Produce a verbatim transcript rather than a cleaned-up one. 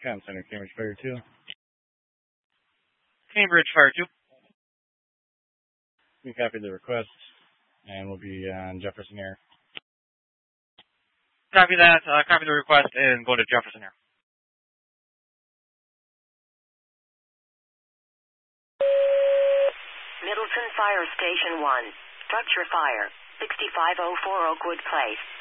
Com Center, Cambridge Fire two. Cambridge Fire two. We copied the request, and we'll be on Jefferson Air. Copy that. Uh, copy the request and go to Jefferson Air. Middleton Fire Station one. Structure fire. sixty-five oh four Oakwood Place.